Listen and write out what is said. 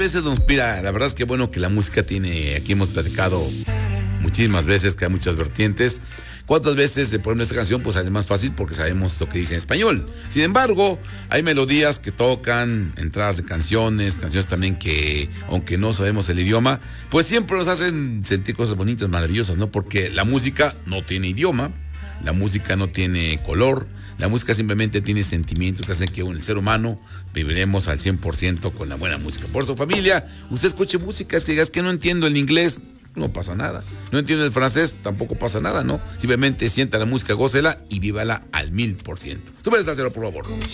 veces nos inspira, la verdad es que bueno que la música tiene, aquí hemos platicado muchísimas veces que hay muchas vertientes. ¿Cuántas veces se pone esta canción? Pues es más fácil porque sabemos lo que dice en español. Sin embargo, hay melodías que tocan, entradas de canciones también que, aunque no sabemos el idioma, pues siempre nos hacen sentir cosas bonitas, maravillosas, ¿no? Porque la música no tiene idioma, la música no tiene color, la música simplemente tiene sentimientos que hacen que el ser humano viviremos al 100% con la buena música. Por eso, familia, usted escuche música, es que no entiendo el inglés, no pasa nada. No entiendo el francés, tampoco pasa nada, ¿no? Simplemente sienta la música, gócela y vívala al 1000%. Súbele al cero, por favor.